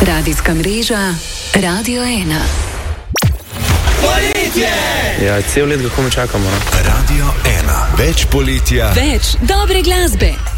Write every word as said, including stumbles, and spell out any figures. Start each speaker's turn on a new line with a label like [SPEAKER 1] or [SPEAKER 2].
[SPEAKER 1] Radijska mreža Radio ena.
[SPEAKER 2] Poletje!
[SPEAKER 3] Ja, cel let ga komaj čakamo.
[SPEAKER 4] Radio ena. Več poletja.
[SPEAKER 1] Več dobre glasbe.